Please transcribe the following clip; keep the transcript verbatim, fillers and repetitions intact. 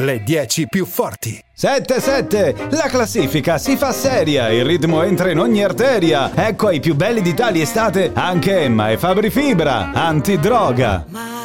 le dieci più forti. sette sette, la classifica si fa seria, il ritmo entra in ogni arteria. Ecco ai più belli d'Italia estate anche Emma e Fabri Fibra, Antidroga.